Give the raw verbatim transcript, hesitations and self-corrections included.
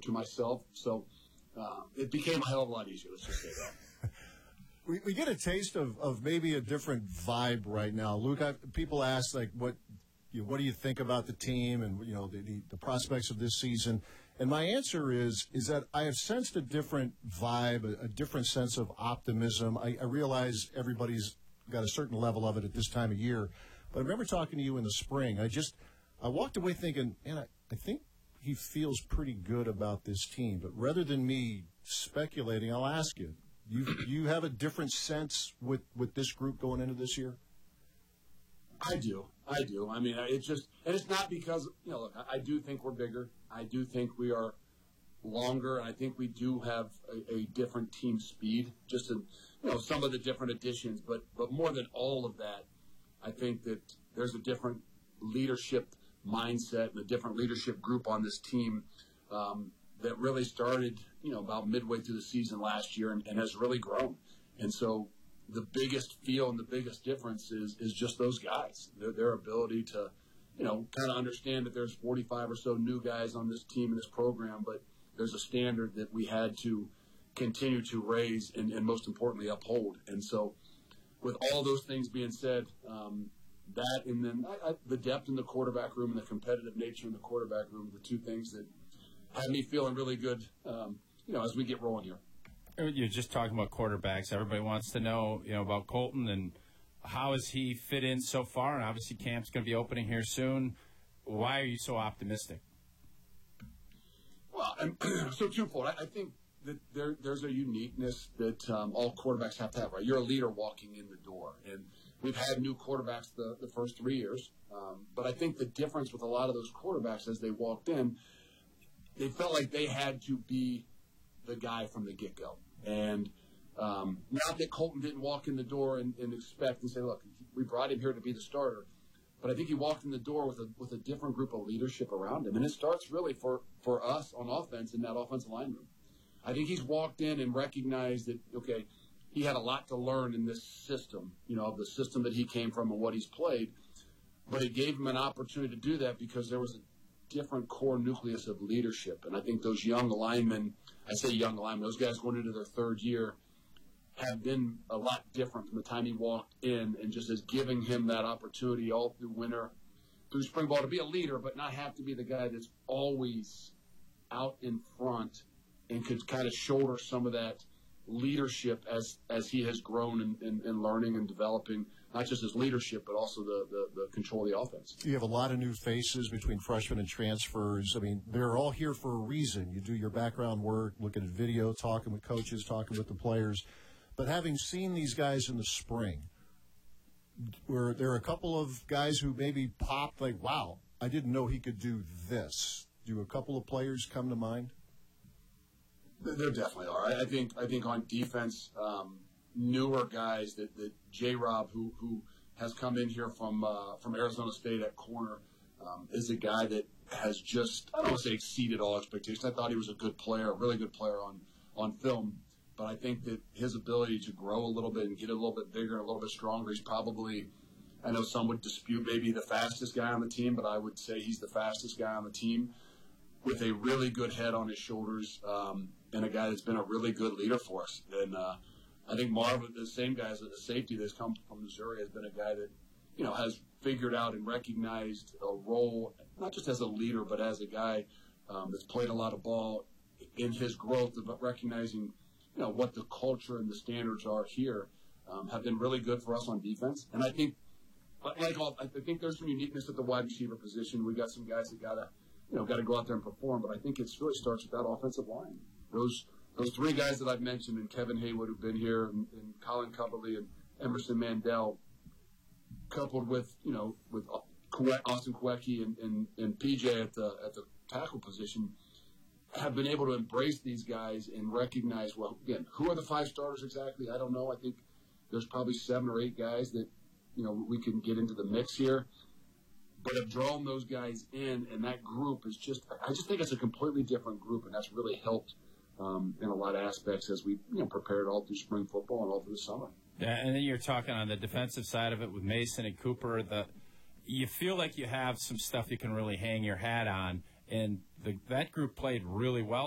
to myself. So uh, it became a hell of a lot easier. Let's just say that. we, we get a taste of, of maybe a different vibe right now. Luke, I, people ask, like, what you know, what do you think about the team and, you know, the, the, the prospects of this season? And my answer is is that I have sensed a different vibe, a, a different sense of optimism. I, I realize everybody's got a certain level of it at this time of year. But I remember talking to you in the spring. I just I walked away thinking, man, I, I think he feels pretty good about this team. But rather than me speculating, I'll ask you, you you have a different sense with, with this group going into this year? I do. I do. I mean, it's just, and it's not because, you know, look, I, I do think we're bigger. I do think we are longer. And I think we do have a, a different team speed, just in, you know, some of the different additions. But, but more than all of that, I think that there's a different leadership mindset and a different leadership group on this team um, that really started, you know, about midway through the season last year and, and has really grown. And so, the biggest feel and the biggest difference is is just those guys, their, their ability to, you know, kind of understand that there's forty-five or so new guys on this team and this program, but there's a standard that we had to continue to raise and, and most importantly, uphold. And so with all those things being said, um, that and then I, I, the depth in the quarterback room and the competitive nature in the quarterback room, the two things that have me feeling really good, um, you know, as we get rolling here. You're just talking about quarterbacks. Everybody wants to know, you know, about Colton and how has he fit in so far. And obviously, camp's going to be opening here soon. Why are you so optimistic? Well, I'm, so twofold. I, I think that there, there's a uniqueness that um, all quarterbacks have to have. Right, you're a leader walking in the door, and we've had new quarterbacks the, the first three years. Um, but I think the difference with a lot of those quarterbacks as they walked in, they felt like they had to be the guy from the get-go. And um, not that Colton didn't walk in the door and, and expect and say, look, we brought him here to be the starter. But I think he walked in the door with a with a different group of leadership around him. And it starts really for, for us on offense in that offensive line room. I think he's walked in and recognized that, okay, he had a lot to learn in this system, you know, the system that he came from and what he's played. But it gave him an opportunity to do that because there was a different core nucleus of leadership. And I think those young linemen, I say young linemen, those guys going into their third year have been a lot different from the time he walked in, and just as giving him that opportunity all through winter, through spring ball, to be a leader, but not have to be the guy that's always out in front and could kind of shoulder some of that leadership as as he has grown in, in, in learning and developing, not just his leadership, but also the, the, the control of the offense. You have a lot of new faces between freshmen and transfers. I mean, they're all here for a reason. You do your background work, looking at video, talking with coaches, talking with the players. But having seen these guys in the spring, were there a couple of guys who maybe popped like, wow, I didn't know he could do this? Do a couple of players come to mind? There definitely are. I think I think on defense, um, newer guys that, that J-Rob, who who has come in here from uh, from Arizona State at corner, um, is a guy that has just, I don't want to say exceeded all expectations. I thought he was a good player, a really good player on, on film. But I think that his ability to grow a little bit and get a little bit bigger and a little bit stronger, he's probably, I know some would dispute maybe the fastest guy on the team, but I would say he's the fastest guy on the team with a really good head on his shoulders, um, and a guy that's been a really good leader for us. And uh, I think Marvin, the same guy as the safety that's come from Missouri, has been a guy that, you know, has figured out and recognized a role, not just as a leader, but as a guy um, that's played a lot of ball in his growth, but recognizing, you know, what the culture and the standards are here, um, have been really good for us on defense. And I think, like all, I think there's some uniqueness at the wide receiver position. We got some guys that gotta, you know, gotta go out there and perform. But I think it really starts with that offensive line. Those those three guys that I've mentioned, and Kevin Haywood, who've been here, and, and Colin Coverly and Emerson Mandel, coupled with, you know, with Austin Kwecky and, and, and P J at the at the tackle position, have been able to embrace these guys and recognize, well, again, who are the five starters exactly? I don't know. I think there's probably seven or eight guys that, you know, we can get into the mix here. But have drawn those guys in, and that group is just, I just think it's a completely different group, and that's really helped um, in a lot of aspects as we, you know, prepared all through spring football and all through the summer. Yeah, and then you're talking on the defensive side of it with Mason and Cooper. The you feel like you have some stuff you can really hang your hat on, and the, that group played really well